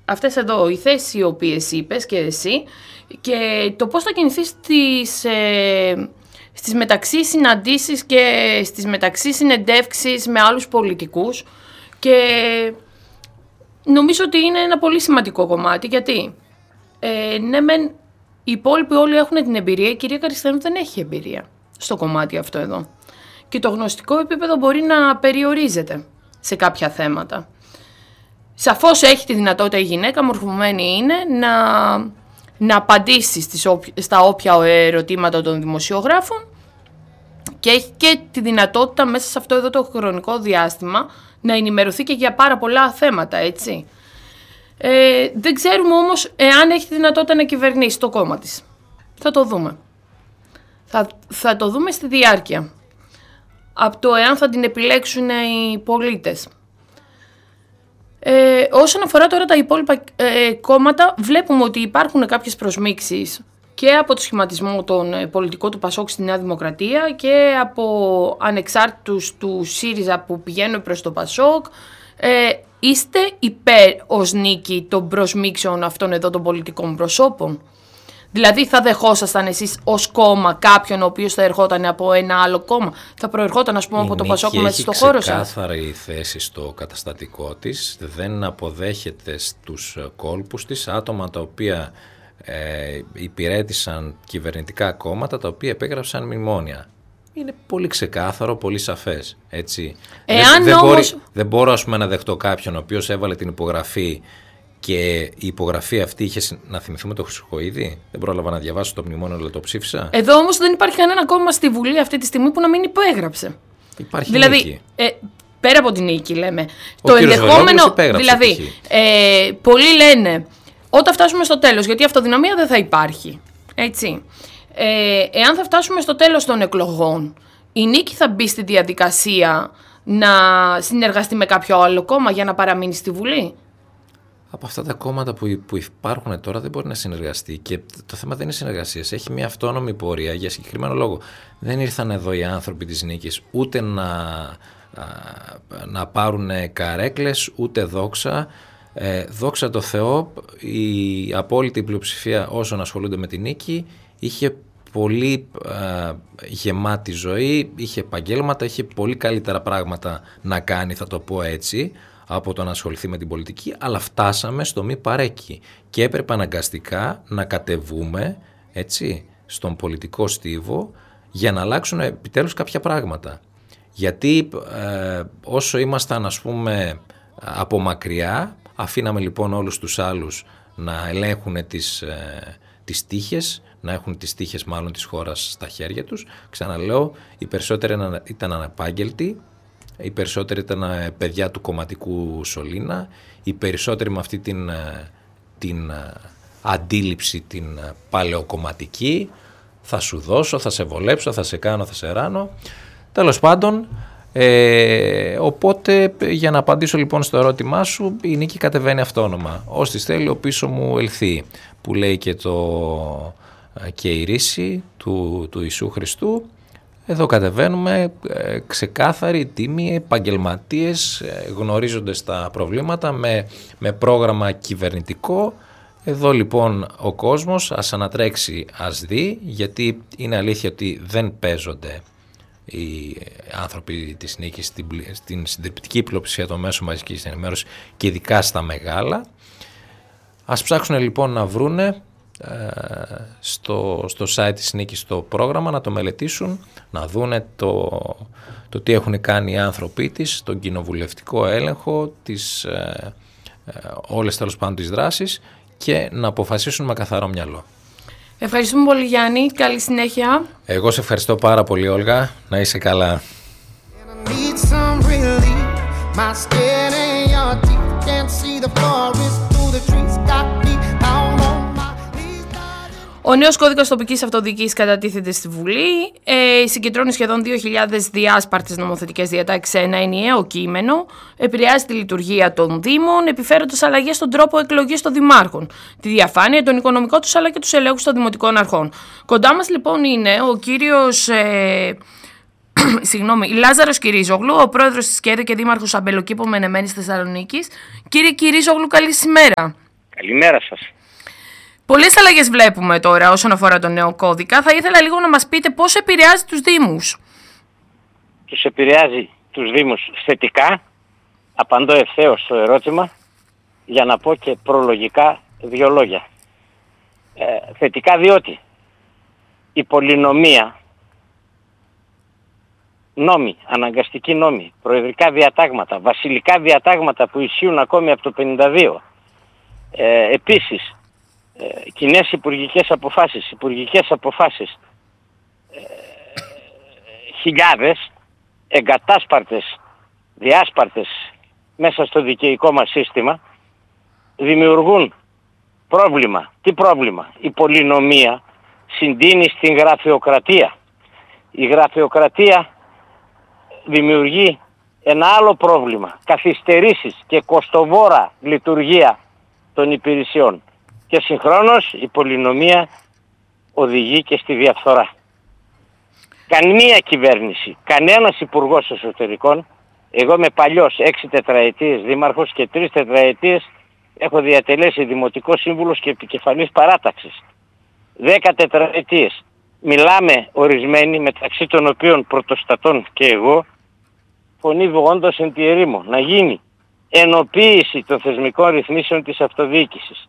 αυτές εδώ οι θέσεις οι οποίες είπες και εσύ και το πώς θα κινηθείς στις μεταξύ συναντήσεις και στις μεταξύ συνεντεύξεις με άλλους πολιτικούς, και νομίζω ότι είναι ένα πολύ σημαντικό κομμάτι, γιατί ναι μεν οι υπόλοιποι όλοι έχουν την εμπειρία, η κυρία Καριστιανού δεν έχει εμπειρία στο κομμάτι αυτό εδώ και το γνωστικό επίπεδο μπορεί να περιορίζεται σε κάποια θέματα. Σαφώς έχει τη δυνατότητα η γυναίκα, μορφωμένη είναι, να απαντήσει στα όποια ερωτήματα των δημοσιογράφων και έχει και τη δυνατότητα μέσα σε αυτό εδώ το χρονικό διάστημα να ενημερωθεί και για πάρα πολλά θέματα, έτσι. Δεν ξέρουμε όμως εάν έχει τη δυνατότητα να κυβερνήσει το κόμμα της. Θα το δούμε. Θα το δούμε στη διάρκεια. Από το εάν θα την επιλέξουν οι πολίτες. Όσον αφορά τώρα τα υπόλοιπα κόμματα, βλέπουμε ότι υπάρχουν κάποιες προσμίξεις και από το σχηματισμό των πολιτικών του Πασόκ στη Νέα Δημοκρατία και από ανεξάρτητους του ΣΥΡΙΖΑ που πηγαίνουν προς το Πασόκ. Είστε υπέρ ως νίκη των προσμίξεων αυτών εδώ των πολιτικών προσώπων? Δηλαδή θα δεχόσασταν εσείς ως κόμμα κάποιον ο οποίος θα ερχόταν από ένα άλλο κόμμα? Θα προερχόταν ας πούμε από το Πασόκ μέσα στο χώρο σας? Είναι ξεκάθαρη θέση στο καταστατικό της. Δεν αποδέχεται στους κόλπους της άτομα τα οποία υπηρέτησαν κυβερνητικά κόμματα τα οποία επέγραψαν μνημόνια. Είναι πολύ ξεκάθαρο, πολύ σαφές. Έτσι. Δεν μπορώ ας πούμε, να δεχτώ κάποιον ο οποίος έβαλε την υπογραφή και η υπογραφή αυτή είχε, να θυμηθούμε το Χρυσοχοΐδη. Δεν πρόλαβα να διαβάσω το μνημόνιο, αλλά το ψήφισα. Εδώ όμως δεν υπάρχει κανένα κόμμα στη Βουλή αυτή τη στιγμή που να μην υπέγραψε. Υπάρχει δηλαδή, νίκη. Πέρα από την νίκη λέμε. Ο το ενδεχόμενο. Δηλαδή, πολλοί λένε όταν φτάσουμε στο τέλος, γιατί αυτοδυναμία δεν θα υπάρχει. Έτσι. Εάν θα φτάσουμε στο τέλος των εκλογών, η νίκη θα μπει στη διαδικασία να συνεργαστεί με κάποιο άλλο κόμμα για να παραμείνει στη Βουλή? Από αυτά τα κόμματα που υπάρχουν τώρα δεν μπορεί να συνεργαστεί, και το θέμα δεν είναι συνεργασίας. Έχει μια αυτόνομη πορεία για συγκεκριμένο λόγο. Δεν ήρθαν εδώ οι άνθρωποι της νίκης ούτε να πάρουν καρέκλες ούτε δόξα. Δόξα τω Θεώ, η απόλυτη πλειοψηφία όσων ασχολούνται με τη νίκη είχε πολύ γεμάτη ζωή, είχε επαγγέλματα, είχε πολύ καλύτερα πράγματα να κάνει, θα το πω έτσι, από το να ασχοληθεί με την πολιτική, αλλά φτάσαμε στο μη παρέκει και έπρεπε αναγκαστικά να κατεβούμε, έτσι, στον πολιτικό στίβο για να αλλάξουν επιτέλους κάποια πράγματα. Γιατί όσο ήμασταν ας πούμε από μακριά, αφήναμε λοιπόν όλους τους άλλους να ελέγχουν τις τύχες, να έχουν τις τύχες μάλλον της χώρας στα χέρια τους. Ξαναλέω, οι περισσότεροι ήταν αναπάγγελτοι, οι περισσότεροι ήταν παιδιά του κομματικού σωλήνα, οι περισσότεροι με αυτή την αντίληψη την παλαιοκομματική, θα σου δώσω, θα σε βολέψω, θα σε κάνω, θα σε ράνω. Τέλος πάντων, οπότε για να απαντήσω λοιπόν στο ερώτημά σου, η νίκη κατεβαίνει αυτόνομα. Ως της θέλει ο πίσω μου ελθεί, που λέει και η ρίση του Ιησού Χριστού. Εδώ κατεβαίνουμε ξεκάθαροι, τίμοι, επαγγελματίες, γνωρίζοντας τα προβλήματα με πρόγραμμα κυβερνητικό. Εδώ λοιπόν ο κόσμος ας ανατρέξει, ας δει, γιατί είναι αλήθεια ότι δεν παίζονται οι άνθρωποι της νίκης στην συντριπτική πλειοψηφία των μέσων μαζικής ενημέρωσης και ειδικά στα μεγάλα. Ας ψάξουν λοιπόν να βρούνε στο site της νίκης το πρόγραμμα, να το μελετήσουν, να δούνε το τι έχουν κάνει οι άνθρωποι της, τον κοινοβουλευτικό έλεγχο, όλες τέλος πάντων τις δράσεις, και να αποφασίσουν με καθαρό μυαλό. Ευχαριστούμε πολύ Γιάννη, καλή συνέχεια. Εγώ σε ευχαριστώ πάρα πολύ Όλγα, να είσαι καλά. Ο νέος κώδικας τοπικής αυτοδιοίκησης κατατίθεται στη Βουλή, συγκεντρώνει σχεδόν 2.000 διάσπαρτες νομοθετικές διατάξεις σε ένα ενιαίο κείμενο, επηρεάζει τη λειτουργία των Δήμων, επιφέροντας αλλαγές στον τρόπο εκλογής των δημάρχων, τη διαφάνεια, τον οικονομικό τους αλλά και τους ελέγχους των δημοτικών αρχών. Κοντά μας λοιπόν είναι ο κύριος Λάζαρος Κυρίζογλου, ο πρόεδρος της ΚΕΔΕ και δήμαρχος Αμπελοκήπου Μενεμένης Θεσσαλονίκης. Κύριε Κυρίζογλου, καλή ημέρα. Καλημέρα σας. Πολλές αλλαγές βλέπουμε τώρα όσον αφορά τον νέο κώδικα. Θα ήθελα λίγο να μας πείτε πώς επηρεάζει τους Δήμους. Τους επηρεάζει τους Δήμους θετικά. Απαντώ ευθέως στο ερώτημα για να πω και προλογικά 2 λόγια. Θετικά διότι η πολυνομία, νόμοι, αναγκαστικοί νόμοι, προεδρικά διατάγματα, βασιλικά διατάγματα που ισχύουν ακόμη από το 52, επίσης κοινές υπουργικές αποφάσεις, χιλιάδες εγκατάσπαρτες, διάσπαρτες μέσα στο δικαιικό μας σύστημα, δημιουργούν πρόβλημα. Τι πρόβλημα? Η πολυνομία συντείνει στην γραφειοκρατία. Η γραφειοκρατία δημιουργεί ένα άλλο πρόβλημα, καθυστερήσεις και κοστοβόρα λειτουργία των υπηρεσιών. Και συγχρόνως η πολυνομία οδηγεί και στη διαφθορά. Καμία κυβέρνηση, κανένας υπουργός εσωτερικών, εγώ είμαι παλιός 6 τετραετίες δήμαρχος και 3 τετραετίες έχω διατελέσει δημοτικός σύμβουλος και επικεφαλής παράταξης. 10 τετραετίες. Μιλάμε ορισμένοι, μεταξύ των οποίων πρωτοστατών και εγώ, φωνή βοόντος εν τη ερήμο, να γίνει ενοποίηση των θεσμικών ρυθμίσεων της αυτοδιοίκησης.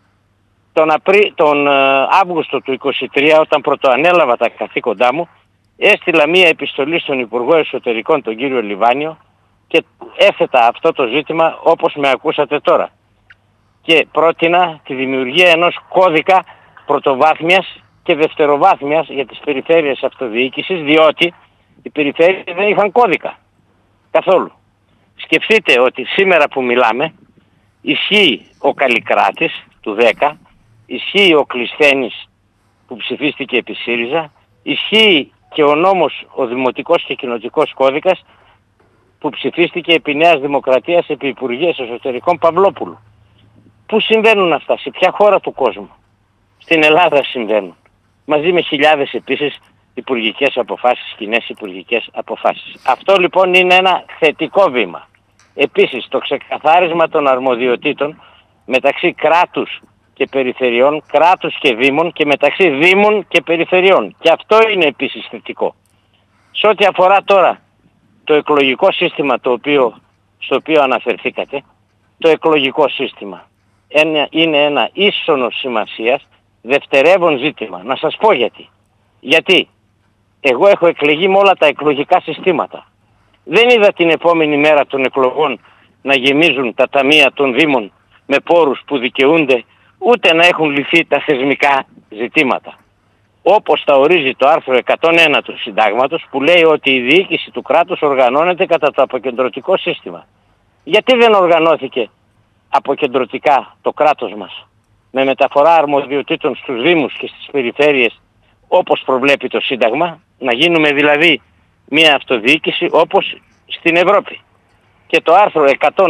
Τον Αύγουστο του 2023, όταν πρωτοανέλαβα τα καθήκοντά μου, έστειλα μία επιστολή στον Υπουργό Εσωτερικών, τον κύριο Λιβάνιο, και έθετα αυτό το ζήτημα όπως με ακούσατε τώρα. Και πρότεινα τη δημιουργία ενός κώδικα πρωτοβάθμιας και δευτεροβάθμιας για τις περιφέρειες αυτοδιοίκησης, διότι οι περιφέρειες δεν είχαν κώδικα καθόλου. Σκεφτείτε ότι σήμερα που μιλάμε ισχύει ο Καλλικράτης του 10, ισχύει ο Κλεισθένης που ψηφίστηκε επί ΣΥΡΙΖΑ, ισχύει και ο νόμος, ο Δημοτικός και Κοινοτικός Κώδικας που ψηφίστηκε επί Νέας Δημοκρατίας επί Υπουργείας Εσωτερικών Παυλόπουλου. Πού συμβαίνουν αυτά, σε ποια χώρα του κόσμου? Στην Ελλάδα συμβαίνουν. Μαζί με χιλιάδες επίσης υπουργικές αποφάσεις, κοινές υπουργικές αποφάσεις. Αυτό λοιπόν είναι ένα θετικό βήμα. Επίσης το ξεκαθάρισμα των αρμοδιοτήτων μεταξύ κράτους και περιφερειών, κράτους και δήμων και μεταξύ δήμων και περιφερειών. Και αυτό είναι επίσης θετικό. Σε ό,τι αφορά τώρα το εκλογικό σύστημα στο οποίο αναφερθήκατε, το εκλογικό σύστημα είναι ένα ίσονος σημασίας δευτερεύον ζήτημα. Να σας πω γιατί. Γιατί εγώ έχω εκλεγεί με όλα τα εκλογικά συστήματα. Δεν είδα την επόμενη μέρα των εκλογών να γεμίζουν τα ταμεία των δήμων με πόρους που δικαιούνται, ούτε να έχουν λυθεί τα θεσμικά ζητήματα. Όπως τα ορίζει το άρθρο 101 του Συντάγματος, που λέει ότι η διοίκηση του κράτους οργανώνεται κατά το αποκεντρωτικό σύστημα. Γιατί δεν οργανώθηκε αποκεντρωτικά το κράτος μας, με μεταφορά αρμοδιοτήτων στους δήμους και στις περιφέρειες, όπως προβλέπει το Σύνταγμα, να γίνουμε δηλαδή μια αυτοδιοίκηση όπως στην Ευρώπη? Και το άρθρο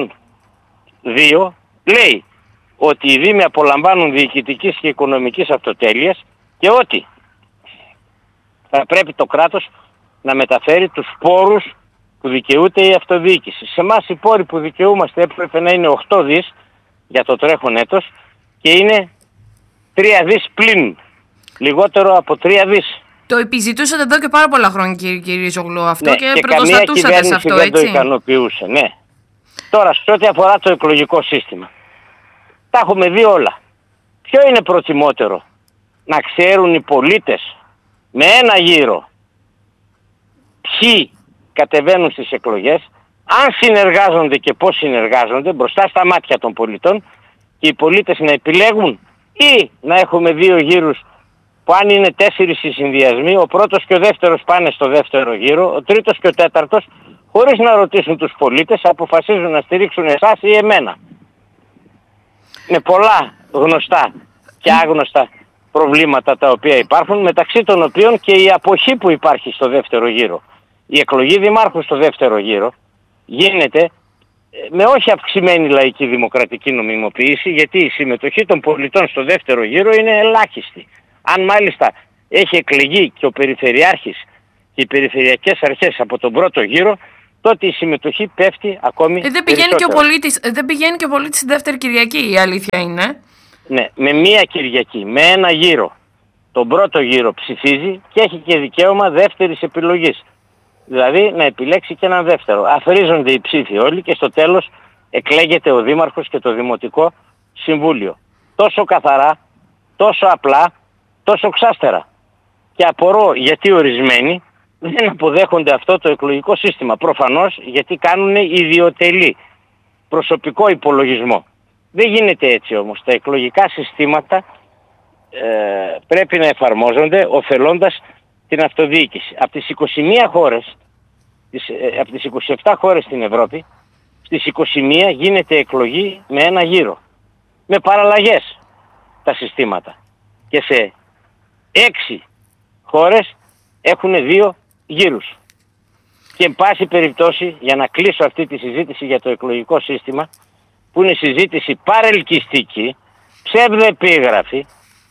102 λέει ότι οι δήμοι απολαμβάνουν διοικητικής και οικονομικής αυτοτέλειας και ότι θα πρέπει το κράτος να μεταφέρει τους πόρους που δικαιούται η αυτοδιοίκηση. Σε εμάς οι πόροι που δικαιούμαστε έπρεπε να είναι 8 δις για το τρέχον έτος και είναι 3 δις πλην, λιγότερο από 3 δις. Το επιζητούσατε εδώ και πάρα πολλά χρόνια, κύριε Ζωγλού, αυτό, ναι, και πρωτοστατούσατε σε αυτό, δεν έτσι? Το ικανοποιούσε, ναι. Τώρα, σε ό,τι αφορά το εκλογικό σύστημα, τα έχουμε δει όλα. Ποιο είναι προτιμότερο? Να ξέρουν οι πολίτες με ένα γύρο ποιοι κατεβαίνουν στις εκλογές, αν συνεργάζονται και πώς συνεργάζονται μπροστά στα μάτια των πολιτών, και οι πολίτες να επιλέγουν, ή να έχουμε 2 γύρους που αν είναι 4 οι συνδυασμοί, ο πρώτος και ο δεύτερος πάνε στο δεύτερο γύρο, ο τρίτος και ο τέταρτος, χωρίς να ρωτήσουν τους πολίτες, αποφασίζουν να στηρίξουν εσάς ή εμένα. Με πολλά γνωστά και άγνωστα προβλήματα τα οποία υπάρχουν, μεταξύ των οποίων και η αποχή που υπάρχει στο δεύτερο γύρο. Η εκλογή δημάρχου στο δεύτερο γύρο γίνεται με όχι αυξημένη λαϊκή δημοκρατική νομιμοποίηση, γιατί η συμμετοχή των πολιτών στο δεύτερο γύρο είναι ελάχιστη. Αν μάλιστα έχει εκλεγεί και ο Περιφερειάρχης και οι περιφερειακές αρχές από τον πρώτο γύρο, τότε η συμμετοχή πέφτει ακόμη περισσότερο. Δεν πηγαίνει και ο πολίτης στη δεύτερη Κυριακή, η αλήθεια είναι. Ναι, με μία Κυριακή, με ένα γύρο. Τον πρώτο γύρο ψηφίζει και έχει και δικαίωμα δεύτερης επιλογής. Δηλαδή να επιλέξει και έναν δεύτερο. Αφρίζονται οι ψήφοι όλοι και στο τέλος εκλέγεται ο Δήμαρχος και το Δημοτικό Συμβούλιο. Τόσο καθαρά, τόσο απλά, τόσο ξάστερα. Και απορώ γιατί ορισμένοι δεν αποδέχονται αυτό το εκλογικό σύστημα. Προφανώς γιατί κάνουν ιδιωτελή προσωπικό υπολογισμό. Δεν γίνεται έτσι όμως. Τα εκλογικά συστήματα πρέπει να εφαρμόζονται ωφελώντας την αυτοδιοίκηση. Από τις 21 χώρες, από τις 27 χώρες στην Ευρώπη, στις 21 γίνεται εκλογή με ένα γύρο. Με παραλλαγές τα συστήματα. Και σε 6 χώρες έχουν 2 γύρους. Και εν πάση περιπτώσει, για να κλείσω αυτή τη συζήτηση για το εκλογικό σύστημα, που είναι συζήτηση παρελκυστική, ψευδεπίγραφη,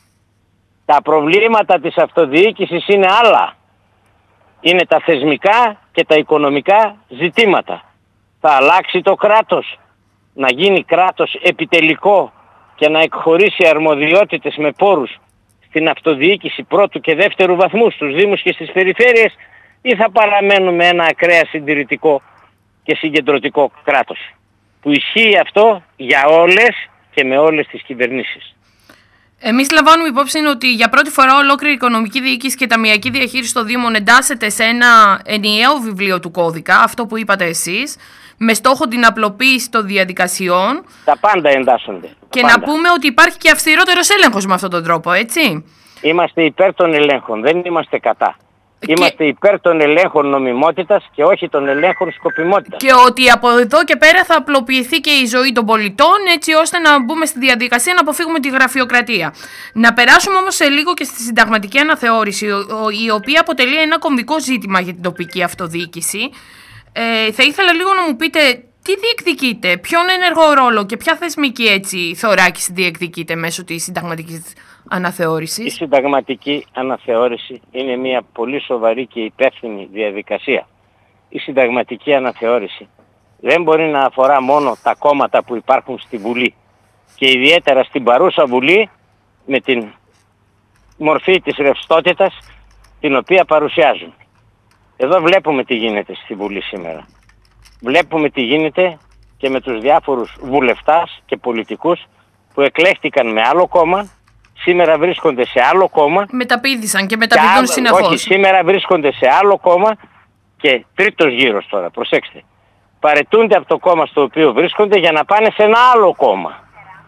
τα προβλήματα της αυτοδιοίκησης είναι άλλα. Είναι τα θεσμικά και τα οικονομικά ζητήματα. Θα αλλάξει το κράτος, να γίνει κράτος επιτελικό και να εκχωρήσει αρμοδιότητες με πόρους στην αυτοδιοίκηση πρώτου και δεύτερου βαθμού, στους δήμους και στις περιφέρειες, ή θα παραμένουμε ένα ακραία συντηρητικό και συγκεντρωτικό κράτος, που ισχύει αυτό για όλες και με όλες τις κυβερνήσεις. Εμείς λαμβάνουμε υπόψη ότι για πρώτη φορά ολόκληρη η οικονομική διοίκηση και ταμειακή διαχείριση των Δήμων εντάσσεται σε ένα ενιαίο βιβλίο του κώδικα, αυτό που είπατε εσείς, με στόχο την απλοποίηση των διαδικασιών. Τα πάντα εντάσσονται. Και να πούμε ότι υπάρχει και αυστηρότερος έλεγχος με αυτόν τον τρόπο, έτσι. Είμαστε υπέρ των ελέγχων, δεν είμαστε κατά. Είμαστε υπέρ των ελέγχων νομιμότητας και όχι των ελέγχων σκοπιμότητας. Και ότι από εδώ και πέρα θα απλοποιηθεί και η ζωή των πολιτών, έτσι ώστε να μπούμε στη διαδικασία να αποφύγουμε τη γραφειοκρατία. Να περάσουμε όμως σε λίγο και στη συνταγματική αναθεώρηση, η οποία αποτελεί ένα κομβικό ζήτημα για την τοπική αυτοδιοίκηση. Θα ήθελα λίγο να μου πείτε τι διεκδικείτε, ποιον ενεργό ρόλο και ποια θεσμική θωράκιση διεκδικείτε μέσω της συνταγματικής αναθεώρησης. Η συνταγματική αναθεώρηση είναι μια πολύ σοβαρή και υπεύθυνη διαδικασία. Η συνταγματική αναθεώρηση δεν μπορεί να αφορά μόνο τα κόμματα που υπάρχουν στη Βουλή και ιδιαίτερα στην παρούσα Βουλή με την μορφή της ρευστότητας την οποία παρουσιάζουν. Εδώ βλέπουμε τι γίνεται στη Βουλή σήμερα. Βλέπουμε τι γίνεται και με τους διάφορους βουλευτάς και πολιτικούς που εκλέχτηκαν με άλλο κόμμα, σήμερα βρίσκονται σε άλλο κόμμα. Μεταπήδησαν και μεταπηδούν συνεχώς. Όχι, σήμερα βρίσκονται σε άλλο κόμμα και τρίτος γύρος τώρα, προσέξτε. Παραιτούνται από το κόμμα στο οποίο βρίσκονται για να πάνε σε ένα άλλο κόμμα.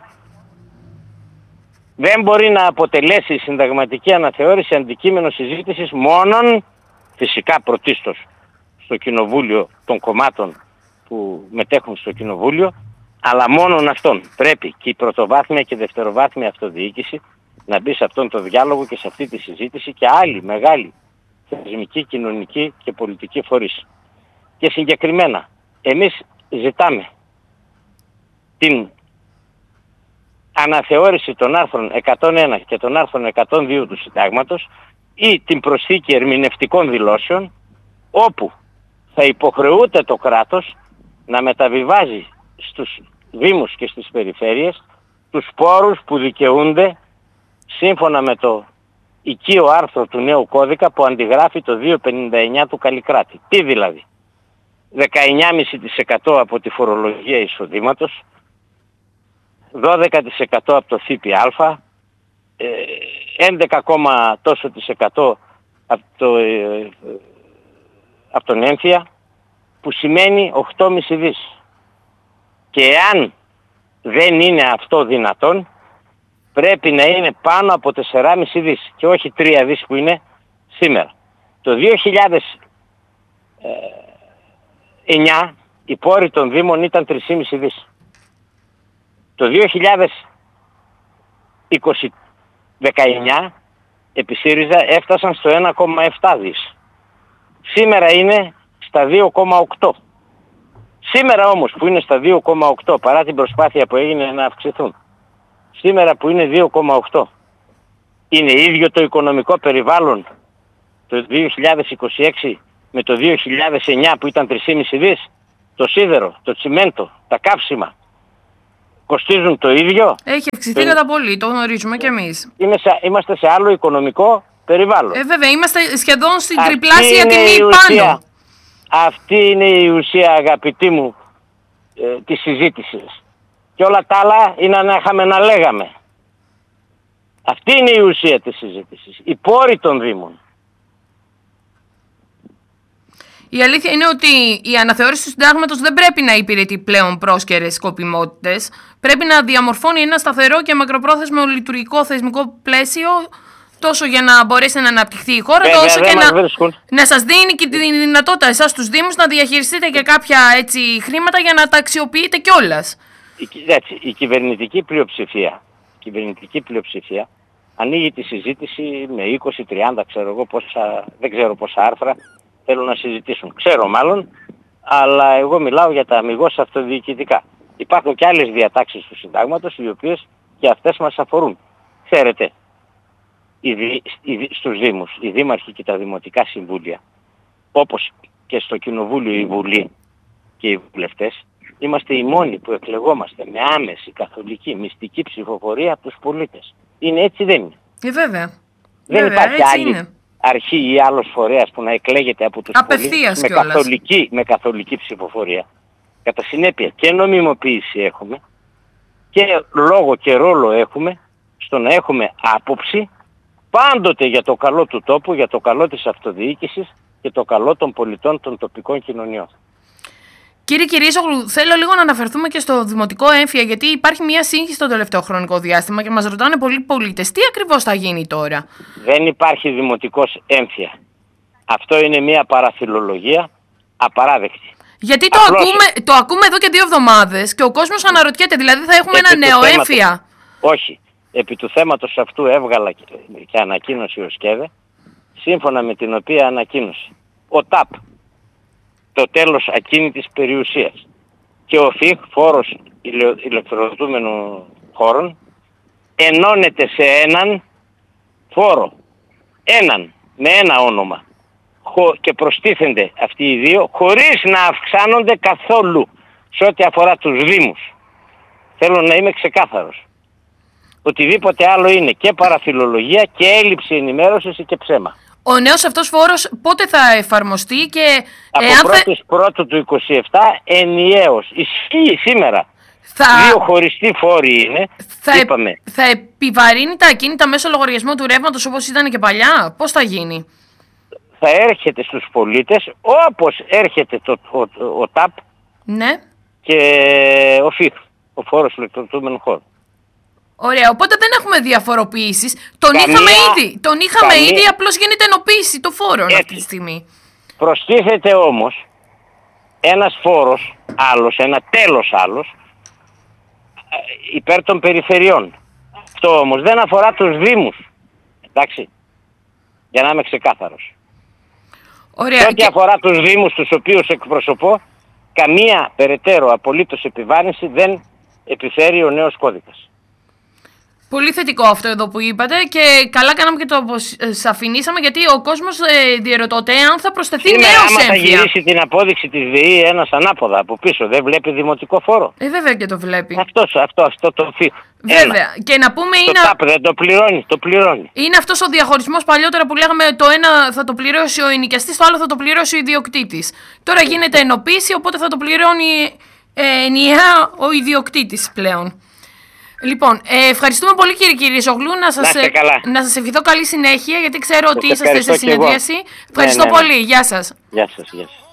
Δεν μπορεί να αποτελέσει η συνταγματική αναθεώρηση αντικείμενο συζήτησης μόνον, φυσικά πρωτίστως, στο κοινοβούλιο των κομμάτων που μετέχουν στο κοινοβούλιο, αλλά μόνον αυτών. Πρέπει και η πρωτοβάθμια και δευτεροβάθμια αυτοδιοίκηση να μπει σε αυτόν τον διάλογο και σε αυτή τη συζήτηση και άλλοι μεγάλοι θεσμικοί, κοινωνικοί και πολιτικοί φορείς. Και συγκεκριμένα, εμείς ζητάμε την αναθεώρηση των άρθρων 101 και των άρθρων 102 του Συντάγματος ή την προσθήκη ερμηνευτικών δηλώσεων, όπου θα υποχρεούται το κράτος να μεταβιβάζει στους δήμους και στις περιφέρειες τους πόρους που δικαιούνται σύμφωνα με το οικείο άρθρο του νέου κώδικα που αντιγράφει το 259 του Καλλικράτη. Τι δηλαδή? 19,5% από τη φορολογία εισοδήματος, 12% από το ΦΠΑ, 11, τόσο % από τον έμφυα, που σημαίνει 8,5 δις. Και εάν δεν είναι αυτό δυνατόν, πρέπει να είναι πάνω από 4,5 δις και όχι 3 δις που είναι σήμερα. Το 2009 οι πόροι των Δήμων ήταν 3,5 δις. Το 2019 επί ΣΥΡΙΖΑ έφτασαν στο 1,7 δις. Σήμερα είναι στα 2,8. Σήμερα όμως που είναι στα 2,8 παρά την προσπάθεια που έγινε να αυξηθούν, σήμερα που είναι 2,8, είναι ίδιο το οικονομικό περιβάλλον το 2026 με το 2009 που ήταν 3,5 δις? Το σίδερο, το τσιμέντο, τα καύσιμα κοστίζουν το ίδιο? Έχει αυξηθεί κατά πολύ, το γνωρίζουμε κι εμείς. Είμαστε σε άλλο οικονομικό περιβάλλον. Βέβαια, είμαστε σχεδόν στην τριπλάσια τιμή πάνω. Αυτή είναι η ουσία, αγαπητοί μου, της συζήτησης. Και όλα τα άλλα είναι να είχαμε να λέγαμε. Αυτή είναι η ουσία της συζήτησης. Οι πόροι των Δήμων. Η αλήθεια είναι ότι η αναθεώρηση του συντάγματος δεν πρέπει να υπηρετεί πλέον πρόσκαιρες σκοπιμότητες. Πρέπει να διαμορφώνει ένα σταθερό και μακροπρόθεσμο λειτουργικό θεσμικό πλαίσιο, τόσο για να μπορέσει να αναπτυχθεί η χώρα, τόσο και να σας δίνει και τη δυνατότητα εσάς τους Δήμους να διαχειριστείτε και κάποια χρήματα για να τα αξιοποιείτε κιόλας. Η κυβερνητική πλειοψηφία ανοίγει τη συζήτηση με 20-30, δεν ξέρω πόσα άρθρα θέλουν να συζητήσουν. Ξέρω μάλλον, αλλά εγώ μιλάω για τα αμιγώς αυτοδιοικητικά. Υπάρχουν και άλλες διατάξεις του συντάγματος, οι οποίες και αυτές μας αφορούν. Ξέρετε, στους Δήμους, οι δήμαρχοι και τα δημοτικά συμβούλια, όπως και στο Κοινοβούλιο η Βουλή και οι βουλευτές, είμαστε οι μόνοι που εκλεγόμαστε με άμεση, καθολική, μυστική ψηφοφορία από τους πολίτες. Είναι έτσι, δεν είναι? Βέβαια. Δεν υπάρχει άλλη αρχή ή άλλος φορέας που να εκλέγεται από τους πολίτες με καθολική ψηφοφορία. Κατά συνέπεια και νομιμοποίηση έχουμε και λόγο και ρόλο έχουμε στο να έχουμε άποψη πάντοτε για το καλό του τόπου, για το καλό της αυτοδιοίκησης και το καλό των πολιτών των τοπικών κοινωνιών. Κύριε Κυρίσογλου, θέλω λίγο να αναφερθούμε και στο δημοτικό έμφυα, γιατί υπάρχει μια σύγχυση στο τελευταίο χρονικό διάστημα και μας ρωτάνε πολλοί πολίτες. Τι ακριβώς θα γίνει τώρα? Δεν υπάρχει δημοτικός έμφυα. Αυτό είναι μια παραφιλολογία απαράδεκτη. Γιατί το ακούμε εδώ και 2 εβδομάδες και ο κόσμος αναρωτιέται, δηλαδή θα έχουμε ένα νέο έμφυα? Όχι. Επί του θέματος αυτού έβγαλα και ανακοίνωση ο ΣΚΕΔΕ, σύμφωνα με την οποία ανακοίνωσε ο ΤΑΠ το τέλος ακίνητης περιουσίας και ο ΦΙΧ, φόρος ηλεκτροδοτούμενων χώρων, ενώνεται σε έναν φόρο. Με ένα όνομα. Και προστίθενται αυτοί οι δύο χωρίς να αυξάνονται καθόλου σε ό,τι αφορά τους Δήμους. Θέλω να είμαι ξεκάθαρος. Οτιδήποτε άλλο είναι και παραφιλολογία και έλλειψη ενημέρωσης και ψέμα. Ο νέος αυτός φόρος πότε θα εφαρμοστεί και... Από 1η του 27 ενιαίος. Ισχύει σήμερα. 2 χωριστοί φόροι είναι. Θα επιβαρύνει τα ακίνητα μέσω λογαριασμού του ρεύματος όπως ήταν και παλιά? Πώς θα γίνει? Θα έρχεται στους πολίτες όπως έρχεται ο ΤΑΠ, ναι, και ο ΦΙΧ, ο φόρος ηλεκτροδοτούμενων χώρων. Ωραία, οπότε δεν έχουμε διαφοροποιήσεις. Τον είχαμε ήδη, απλώς γίνεται ενοποίηση το φόρο αυτή τη στιγμή. Προστίθεται όμως ένας φόρος άλλος, ένα τέλος άλλος, υπέρ των περιφερειών. Αυτό όμως δεν αφορά τους Δήμους. Εντάξει, για να είμαι ξεκάθαρος. Ωραία, ό,τι αφορά τους Δήμους τους οποίους εκπροσωπώ, καμία περαιτέρω απολύτως επιβάρυνση δεν επιφέρει ο νέος κώδικας. Πολύ θετικό αυτό εδώ που είπατε και καλά κάναμε και το αποσαφηνίσαμε, γιατί ο κόσμος διερωτώται αν θα προσθεθεί νέος έμφυα. Άμα θα γυρίσει την απόδειξη της ΔΕΗ ένας ανάποδα από πίσω, δεν βλέπει δημοτικό φόρο? Βέβαια και το βλέπει. Αυτό το ΦΙΧ. Βέβαια. Και να πούμε το ΤΑΠ δεν το πληρώνει. Είναι αυτός ο διαχωρισμός παλιότερα που λέγαμε το ένα θα το πληρώσει ο ενοικιαστής, το άλλο θα το πληρώσει ο ιδιοκτήτης. Τώρα γίνεται ενοποίηση, οπότε θα το πληρώνει ενιαία ο ιδιοκτήτης πλέον. Λοιπόν, ευχαριστούμε πολύ κύριε Κυρίσογλου, να σας ευχηθώ καλή συνέχεια, γιατί ξέρω ότι είσαστε σε συνεδρίαση. Ευχαριστώ πολύ, γεια σας. Γεια σας.